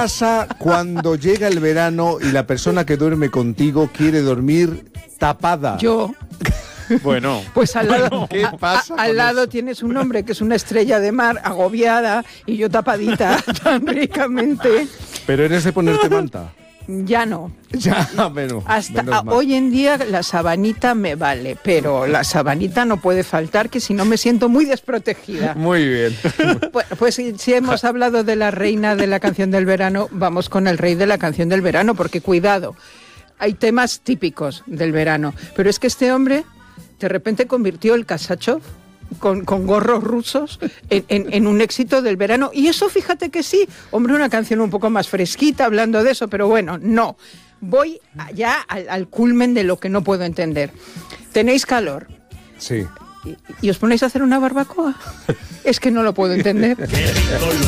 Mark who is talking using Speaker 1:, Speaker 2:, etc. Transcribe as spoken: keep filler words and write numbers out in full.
Speaker 1: pasa cuando llega el verano y la persona que duerme contigo quiere dormir tapada?
Speaker 2: Yo.
Speaker 3: Bueno.
Speaker 2: Pues al lado,
Speaker 1: bueno, ¿qué pasa
Speaker 2: a, a, al lado
Speaker 1: eso?
Speaker 2: tienes un hombre que es una estrella de mar, agobiada, y yo tapadita tan ricamente.
Speaker 1: Pero eres de ponerte manta.
Speaker 2: Ya no.
Speaker 1: Ya, bueno.
Speaker 2: Hasta
Speaker 1: menos
Speaker 2: a,
Speaker 1: mal.
Speaker 2: hoy en día la sabanita me vale, pero la sabanita no puede faltar, que si no me siento muy desprotegida.
Speaker 1: Muy bien.
Speaker 2: Pues, pues si, si hemos hablado de la reina de la canción del verano, vamos con el rey de la canción del verano, porque cuidado, hay temas típicos del verano, pero es que este hombre de repente convirtió el Kasachov Con, con gorros rusos en, en, en un éxito del verano, y eso fíjate que sí, hombre, una canción un poco más fresquita hablando de eso, pero bueno, no, voy ya al, al culmen de lo que no puedo entender. Tenéis calor
Speaker 1: Sí.
Speaker 2: y, y os ponéis a hacer una barbacoa, es que no lo puedo entender.